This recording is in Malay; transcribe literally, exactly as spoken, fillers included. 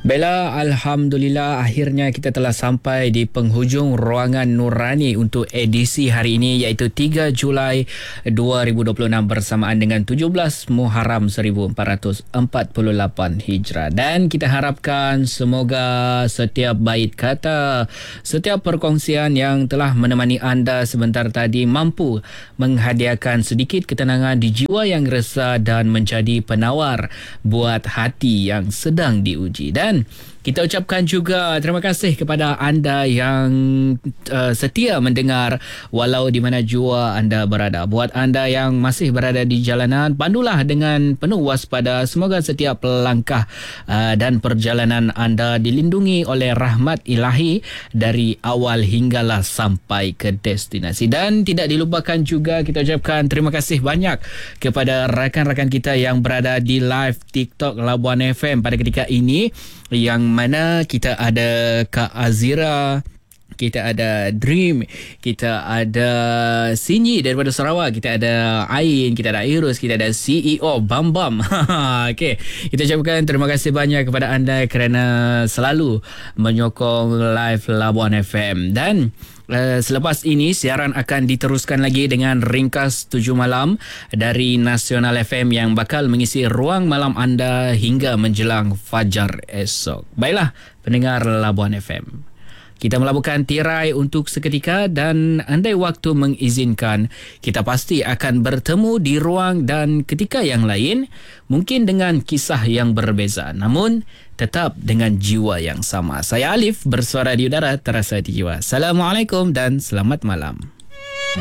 Bella, Alhamdulillah akhirnya kita telah sampai di penghujung ruangan Nurani untuk edisi hari ini iaitu tiga Julai dua ribu dua puluh enam bersamaan dengan tujuh belas Muharram seribu empat ratus empat puluh lapan Hijrah. Dan kita harapkan semoga setiap bait kata, setiap perkongsian yang telah menemani anda sebentar tadi mampu menghadiahkan sedikit ketenangan di jiwa yang resah dan menjadi penawar buat hati yang sedang diuji. Dan kita ucapkan juga terima kasih kepada anda yang uh, setia mendengar walau di mana jua anda berada. Buat anda yang masih berada di jalanan, pandulah dengan penuh waspada. Semoga setiap langkah uh, dan perjalanan anda dilindungi oleh rahmat ilahi dari awal hinggalah sampai ke destinasi. Dan tidak dilupakan juga kita ucapkan terima kasih banyak kepada rakan-rakan kita yang berada di live TikTok Labuan F M pada ketika ini, yang mana kita ada Kak Azira, kita ada Dream, kita ada Sinyi daripada Sarawak, kita ada Ain, kita ada Irus, kita ada C E O Bam Bam. Okey, kita ucapkan terima kasih banyak kepada anda kerana selalu menyokong live Labuan F M. Dan Uh, selepas ini siaran akan diteruskan lagi dengan ringkas tujuh malam dari Nasional F M yang bakal mengisi ruang malam anda hingga menjelang fajar esok. Baiklah pendengar Labuan F M, kita melabuhkan tirai untuk seketika dan andai waktu mengizinkan, kita pasti akan bertemu di ruang dan ketika yang lain, mungkin dengan kisah yang berbeza, namun tetap dengan jiwa yang sama. Saya Alif, bersuara di udara terasa di jiwa. Assalamualaikum dan selamat malam.